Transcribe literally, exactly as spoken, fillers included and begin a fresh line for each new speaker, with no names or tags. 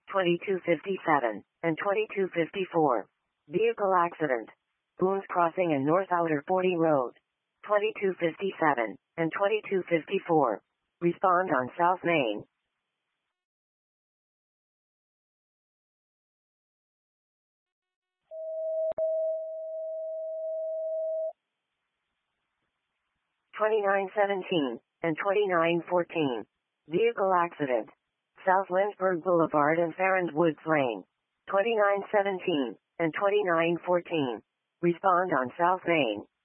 twenty-two fifty-seven, and twenty-two fifty-four. Vehicle accident. Boones Crossing and North Outer forty Road. twenty-two fifty-seven, and twenty-two fifty-four. Respond on South Main. twenty-nine seventeen, and twenty-nine fourteen. Vehicle accident. South Lynchburg Boulevard and Farrens Woods Lane. twenty-nine seventeen, and twenty-nine fourteen. Respond on South Main.